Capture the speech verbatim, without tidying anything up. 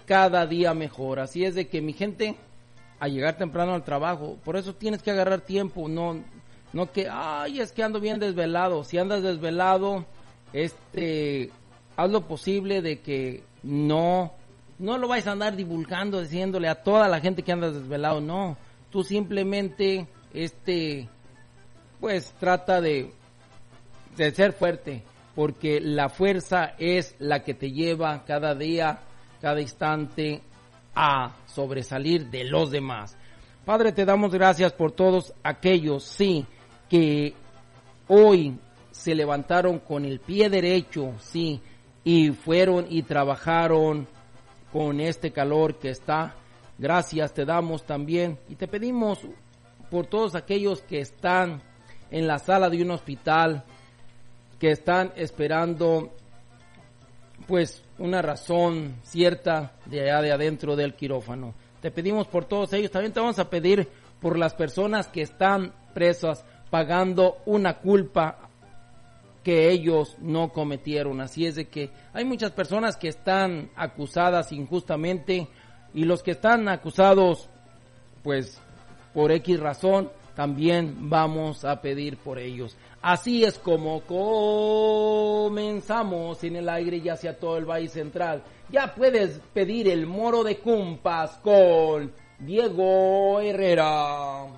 cada día mejor. Así es de que, mi gente, a llegar temprano al trabajo, por eso tienes que agarrar tiempo, no no que, ay, es que ando bien desvelado. Si andas desvelado, este, haz lo posible de que no, no lo vais a andar divulgando, diciéndole a toda la gente que andas desvelado, no. Tú simplemente, este, pues trata de, de ser fuerte, porque la fuerza es la que te lleva cada día, cada instante, a sobresalir de los demás. Padre, te damos gracias por todos aquellos, sí, que hoy se levantaron con el pie derecho, sí, y fueron y trabajaron con este calor que está. Gracias te damos también y te pedimos por todos aquellos que están en la sala de un hospital, que están esperando pues una razón cierta de allá de adentro del quirófano. Te pedimos por todos ellos. También te vamos a pedir por las personas que están presas pagando una culpa que ellos no cometieron. Así es de que hay muchas personas que están acusadas injustamente, y los que están acusados pues por X razón, también vamos a pedir por ellos. Así es como comenzamos en el aire y hacia todo el Valle Central. Ya puedes pedir el moro de Cumpas con Diego Herrera.